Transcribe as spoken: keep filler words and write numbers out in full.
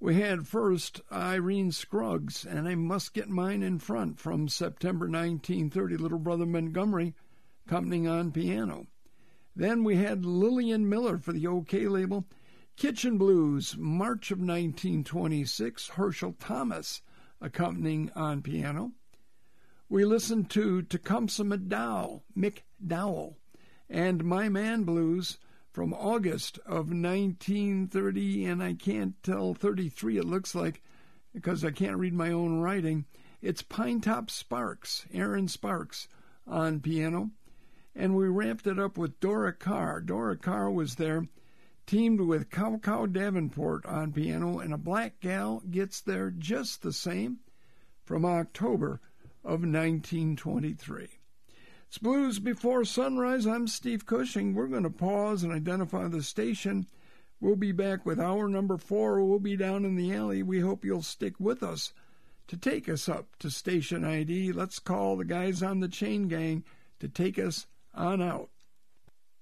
We had first Irene Scruggs, and I Must Get Mine in Front from September nineteen thirty, Little Brother Montgomery, accompanying on piano. Then we had Lillian Miller for the OK label, Kitchen Blues, March of nineteen twenty-six, Herschel Thomas accompanying on piano. We listened to Tecumseh McDowell, McDowell, and My Man Blues from August of nineteen thirty, and I can't tell, thirty-three it looks like, because I can't read my own writing. It's Pinetop Sparks, Aaron Sparks on piano. And we wrapped it up with Dora Carr. Dora Carr was there, teamed with Cow Cow Davenport on piano, and A Black Gal Gets There Just the Same from October of nineteen twenty-three. It's Blues Before Sunrise. I'm Steve Cushing. We're going to pause and identify the station. We'll be back with hour number four. We'll be down in the alley. We hope you'll stick with us to take us up to station I D. Let's call the guys on the chain gang to take us on out.